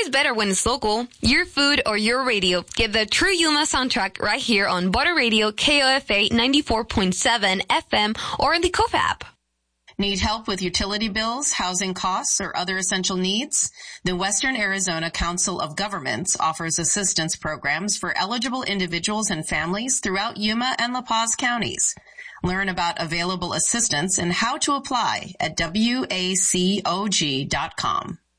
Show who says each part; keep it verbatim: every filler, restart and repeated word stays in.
Speaker 1: always better when it's local. Your food or your radio. Get the true Yuma soundtrack right here on Butter Radio K O F A ninety-four point seven F M or in the K O F app.
Speaker 2: Need help with utility bills, housing costs, or other essential needs? The Western Arizona Council of Governments offers assistance programs for eligible individuals and families throughout Yuma and La Paz counties. Learn about available assistance and how to apply at W A C O G dot com.